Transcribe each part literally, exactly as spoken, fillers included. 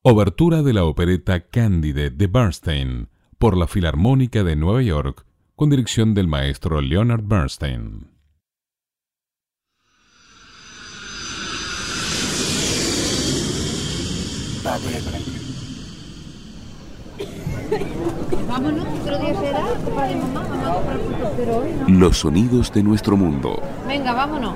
Obertura de la opereta Candide de Bernstein por la Filarmónica de Nueva York con dirección del maestro Leonard Bernstein. Vámonos, otro día será, papá de mamá, vamos a comprar frutos, pero hoy no. Los sonidos de nuestro mundo. Venga, vámonos.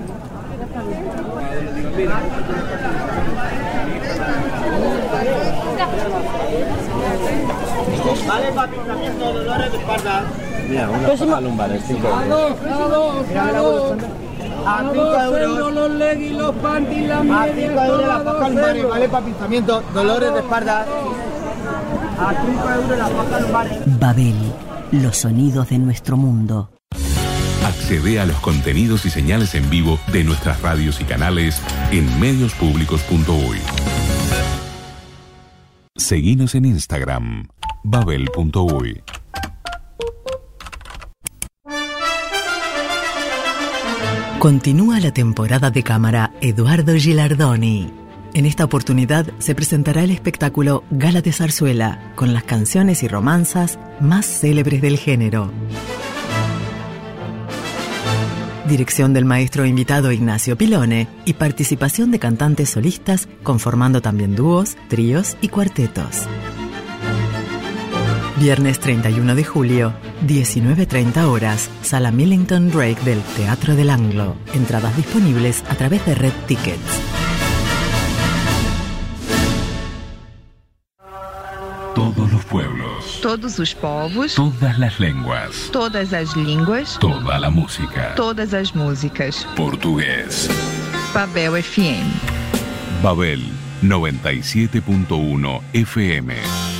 Vale, papi, también dolores de espalda. Mira, una paja lumbar, es cinco euros. A cinco euros los leggings, los panties, las medias. A cinco euros la paja lumbar, vale, papi, también dolores de espalda. A cinco euros la paja lumbar. Babel, los sonidos de nuestro mundo. Accede a los contenidos y señales en vivo de nuestras radios y canales en medios públicos punto uy. Seguinos en Instagram, babel punto uy. Continúa la temporada de cámara Eduardo Gilardoni. En esta oportunidad se presentará el espectáculo Gala de Zarzuela, con las canciones y romanzas más célebres del género. Dirección del maestro invitado Ignacio Pilone y participación de cantantes solistas, conformando también dúos, tríos y cuartetos. Viernes treinta y uno de julio, diecinueve treinta horas, Sala Millington Drake del Teatro del Anglo. Entradas disponibles a través de Red Tickets. Todos los pueblos, todos os povos, todas las lenguas, todas as línguas, toda la música, todas as músicas. Portugués. Babel F M. Babel noventa y siete punto uno F M.